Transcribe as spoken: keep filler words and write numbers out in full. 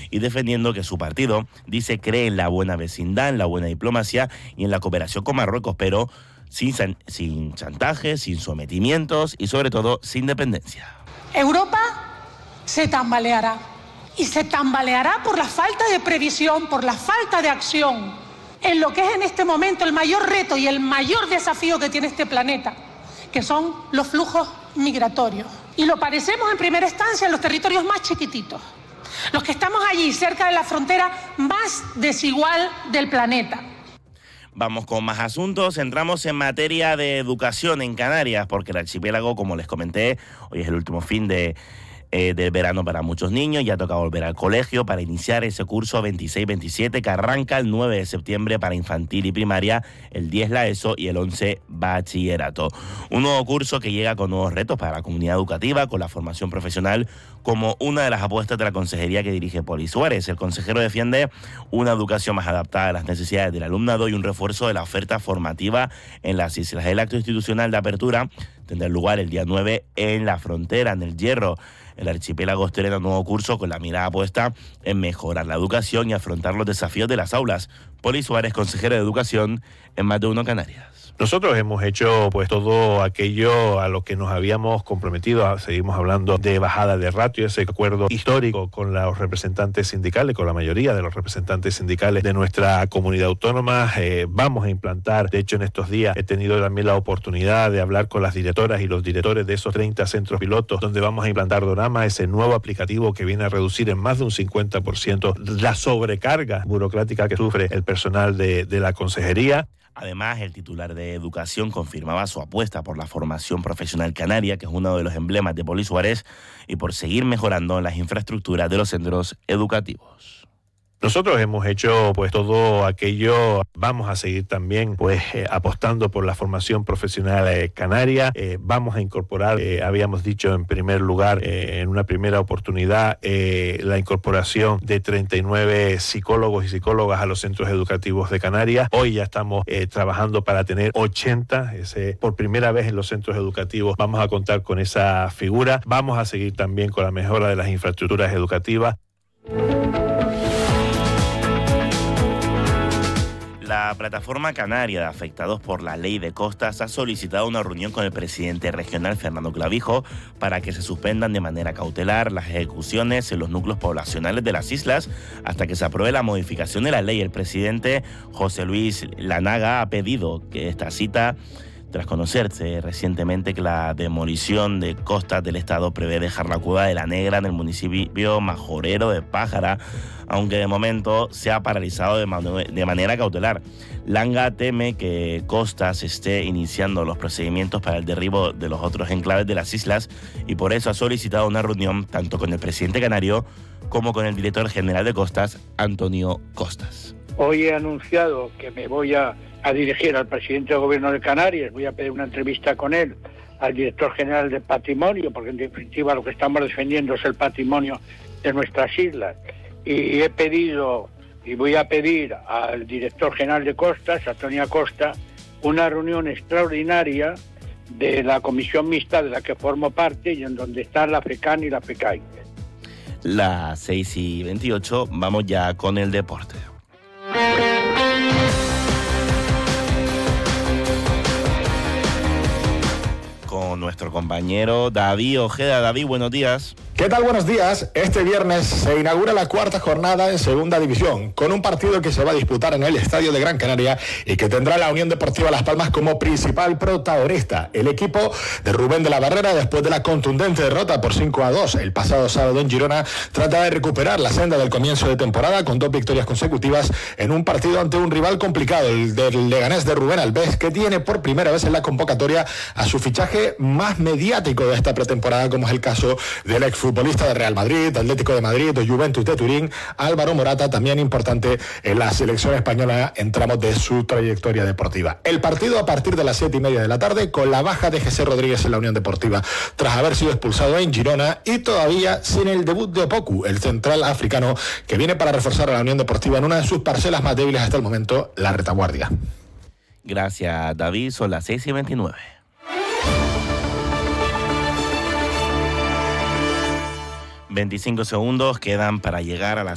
y defendiendo que su partido, dice, cree en la buena vecindad, en la buena diplomacia y en la cooperación con Marruecos, pero sin, sin chantajes, sin sometimientos y sobre todo sin dependencia. Europa se tambaleará y se tambaleará por la falta de previsión, por la falta de acción en lo que es en este momento el mayor reto y el mayor desafío que tiene este planeta, que son los flujos migratorios. Y lo padecemos en primera instancia en los territorios más chiquititos, los que estamos allí cerca de la frontera más desigual del planeta. Vamos con más asuntos, entramos en materia de educación en Canarias, porque el archipiélago, como les comenté, hoy es el último fin de... Eh, del verano para muchos niños, ya toca volver al colegio para iniciar ese curso veintiséis veintisiete que arranca el nueve de septiembre para infantil y primaria, el diez la ESO y el once bachillerato. Un nuevo curso que llega con nuevos retos para la comunidad educativa, con la formación profesional como una de las apuestas de la consejería que dirige Poli Suárez. El consejero defiende una educación más adaptada a las necesidades del alumnado y un refuerzo de la oferta formativa en las islas. El acto institucional de apertura tendrá lugar el día nueve en La Frontera, en El Hierro. El archipiélago estrena un nuevo curso con la mirada puesta en mejorar la educación y afrontar los desafíos de las aulas. Poli Suárez, consejero de Educación en Más de Uno Canarias. Nosotros hemos hecho pues todo aquello a lo que nos habíamos comprometido. Seguimos hablando de bajada de ratio, ese acuerdo histórico con los representantes sindicales, con la mayoría de los representantes sindicales de nuestra comunidad autónoma. Eh, vamos a implantar, de hecho en estos días he tenido también la oportunidad de hablar con las directoras y los directores de esos treinta centros pilotos, donde vamos a implantar Dorama, ese nuevo aplicativo que viene a reducir en más de un cincuenta por ciento la sobrecarga burocrática que sufre el personal de, de la consejería. Además, el titular de Educación confirmaba su apuesta por la formación profesional canaria, que es uno de los emblemas de Poli Suárez, y por seguir mejorando las infraestructuras de los centros educativos. Nosotros hemos hecho pues todo aquello, vamos a seguir también pues eh, apostando por la formación profesional eh, canaria, eh, vamos a incorporar, eh, habíamos dicho en primer lugar, eh, en una primera oportunidad, eh, la incorporación de treinta y nueve psicólogos y psicólogas a los centros educativos de Canarias. Hoy ya estamos eh, trabajando para tener ochenta, ese, por primera vez en los centros educativos vamos a contar con esa figura. Vamos a seguir también con la mejora de las infraestructuras educativas. La plataforma canaria de afectados por la ley de costas ha solicitado una reunión con el presidente regional Fernando Clavijo para que se suspendan de manera cautelar las ejecuciones en los núcleos poblacionales de las islas hasta que se apruebe la modificación de la ley. El presidente José Luis Lanaga ha pedido que esta cita, tras conocerse recientemente que la demolición de costas del Estado prevé dejar la Cueva de la Negra en el municipio majorero de Pájara, aunque de momento se ha paralizado de, man- de manera cautelar. Langa teme que Costas esté iniciando los procedimientos para el derribo de los otros enclaves de las islas y por eso ha solicitado una reunión tanto con el presidente canario como con el director general de Costas, Antonio Costas. Hoy he anunciado que me voy a, a dirigir al presidente del Gobierno de Canarias, voy a pedir una entrevista con él, al director general de Patrimonio, porque en definitiva lo que estamos defendiendo es el patrimonio de nuestras islas. Y he pedido, y voy a pedir al director general de Costas, Antonio Costa, una reunión extraordinaria de la comisión mixta de la que formo parte y en donde están la FECAN y la FECAI. Las seis y veintiocho, vamos ya con el deporte. Con nuestro compañero David Ojeda. David, buenos días. ¿Qué tal? Buenos días. Este viernes se inaugura la cuarta jornada en Segunda División, con un partido que se va a disputar en el Estadio de Gran Canaria y que tendrá la Unión Deportiva Las Palmas como principal protagonista. El equipo de Rubén de la Barrera, después de la contundente derrota por cinco a dos el pasado sábado en Girona, trata de recuperar la senda del comienzo de temporada con dos victorias consecutivas en un partido ante un rival complicado, el del Leganés de Rubén Alves, que tiene por primera vez en la convocatoria a su fichaje más mediático de esta pretemporada, como es el caso del exfutbolista de Real Madrid, Atlético de Madrid o Juventus de Turín, Álvaro Morata, también importante en la selección española en tramos de su trayectoria deportiva. El partido a partir de las siete y media de la tarde, con la baja de José Rodríguez en la Unión Deportiva, tras haber sido expulsado en Girona y todavía sin el debut de Opoku, el central africano que viene para reforzar a la Unión Deportiva en una de sus parcelas más débiles hasta el momento, la retaguardia. Gracias, David. Son las seis y veintinueve. veinticinco segundos quedan para llegar a las